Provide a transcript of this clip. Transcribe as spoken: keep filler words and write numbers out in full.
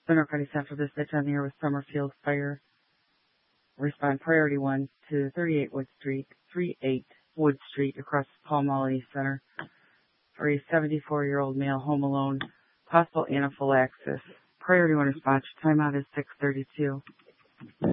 Monroe County Central Dispatch on the air with Summerfield Fire. Respond priority one to thirty-eight Wood Street, thirty-eight Wood Street across Paul Mully Center for a seventy-four-year-old male home alone, possible anaphylaxis. Priority one response. Timeout is six thirty-two.